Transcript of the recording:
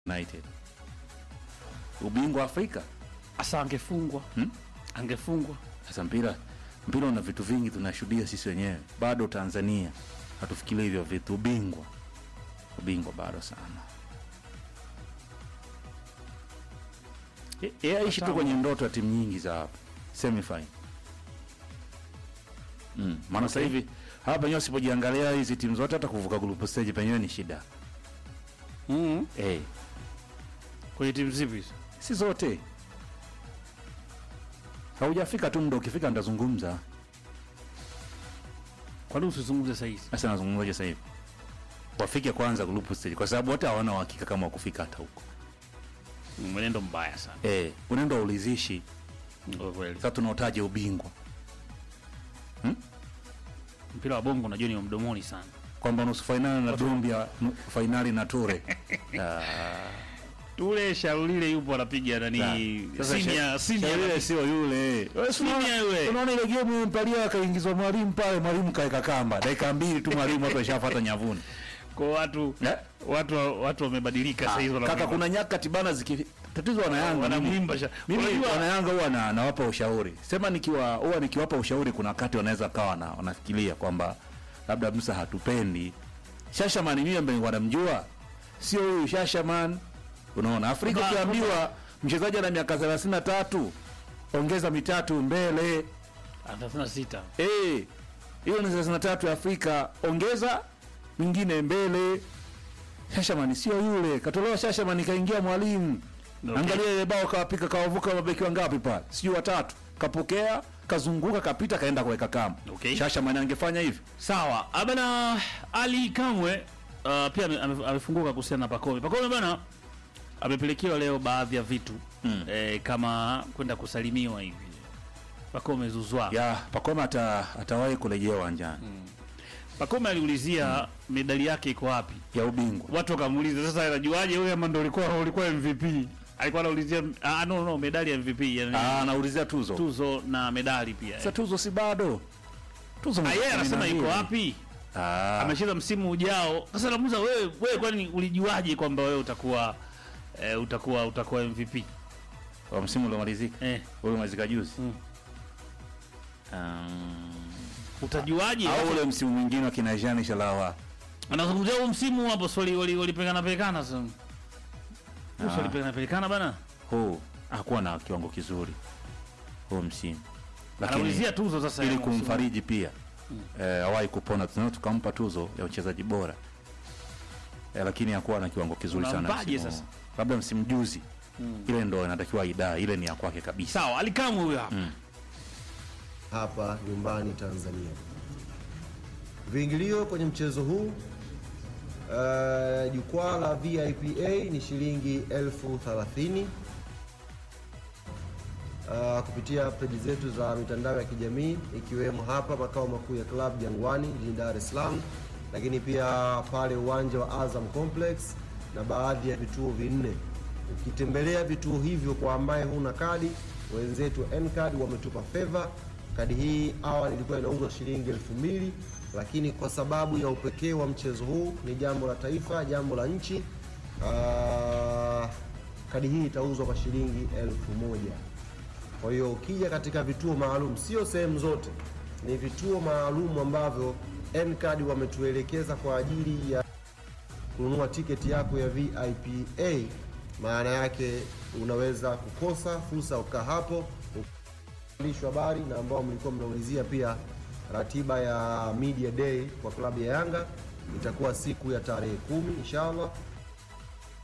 United. Ubingwa Afrika asa angefungwa. Angefungwa. Sasa mpira una vitu vingi tunashuhudia sisi wenyewe. Bado Tanzania hatufikirii hivyo vitu. Ubingwa bado sana. Aishi tu kwenye ndoto ya timu nyingi za semi final. Maana sasa hivi hapa penyewe usipojiangalia hizi timu zote hata kuvuka group stage penyewe ni shida. Kwenye timu zipi? Si zote. Haujafika tu muda, ukifika ndazungumza. Kwa nini usizungumze sasa hivi? Sasa nazungumzaje sasa hivi? Wafike kwanza group stage kwa sababu wote hawana uhakika kama wakufika hata huko. Mwenendo mbaya sana. Unaenda ulizishi. Kweli. Sasa tunaotaje ubingwa? Mpira wa bongo unajua ni mdomoni sana. Kwamba nusu finali na Dumbia, finali na Ture. Ture Sharulile yupo anapiga nani? Senior yule sio yule. Senior yule. Unaona ile game mpalia akaingizwa mwalimu pale, mwalimu kaeka kamba. Dakika 2 tu mwalimu watu washafuata nyavuni. Kwa watu wamebadilika sasa hizo. Kaka kuna nyakati bana tatizo wana Yanga wanamwimba. Mimi wana Yanga huwa nawapa ushauri. Sema nikiwapa ushauri kuna wakati wanaweza kawa wanafikiria kwamba labda Musa hatupendi. Shashaman mimi ambaye wanamjua sio huyu Shashaman. Unaona Afrika ukiambiwa mchezaji ana miaka 33 ongeza mitatu mbele 36. Hiyo ni 33 ya Afrika ongeza mwingine mbele. Shashaman sio yule. Katolewa Shashaman kaingia mwalimu. Angalia ile bao kawapika kawavuka mabeki wangapi pale? Sijui watatu. Kapokea, kazunguka, kapita, kaenda kuweka kama. Shashaman angefanya hivi. Sawa. Abana Ali Kamwe pia amefunguka kuhusiana na Pacome. Pacome bana amepelekewa leo baadhi ya vitu kama kwenda kusalimiwa hivi. Pacome zuzwa. Pacome atawahi kurejea uwanjani. Pacome aliulizia medali yake iko wapi ya ubingwa. Watu wakamuuliza sasa anajuaje wewe ama ndio ulikuwa MVP? Alikuwa anaulizia no medali ya MVP yani. Anaulizia tuzo na medali pia. Sasa tuzo si bado. Tuzo yeye anasema iko wapi? Amecheza msimu ujao. Sasa namuuliza wewe kwani ulijuaje kwamba wewe utakuwa MVP? Wa msimu uliomalizika. Wewe umalizika juzi. Utajuaje? Au ule msimu mwingine wa kina Jean Shalawa. Anazungumzia huo msimu hapo swali walipengana sasa. Walipengana bana. Hakuwa na kiwango kizuri huo msimu. Anaulizia tuzo sasa ili kumfariji pia. Hawahi kupona tukampa tuzo ya uchezaji bora. Lakini hakuwa na kiwango kizuri sana. Sasa labda msimu juzi. Ile ndo inatakiwa idai, ile ni ya kwake kabisa. Sawa, Alikamwe huyo hapa. Hapa nyumbani Tanzania. Viingilio kwenye mchezo huu jukwaa la VIPA ni shilingi 30,030. Kupitia peji zetu za mitandao ya kijamii ikiwemo hapa makao makuu ya Club Jangwani jijini Dar es Salaam, lakini pia pale uwanja wa Azam Complex na baadhi ya vituo vinne. Ukitembelea vituo hivyo kwa ambaye huna kadi, wenzetu N-Card wametupa favor. Kadi hii awali ilikuwa inauzwa shilingi 2,000, lakini kwa sababu ya upekee wa mchezo huu, ni jambo la taifa, jambo la nchi, kadi hii itauzwa kwa shilingi 1,000. Kwa hiyo ukija katika vituo maalum, sio sehemu zote, ni vituo maalum ambavyo N-Card wametuelekeza kwa ajili ya kununua tiketi yako ya VIPA, maana yake unaweza kukosa fursa ukaa hapo. Habari na ambao mlikuwa mnaulizia pia ratiba ya Media Day kwa klabu ya Yanga itakuwa siku ya tarehe 10 inshallah.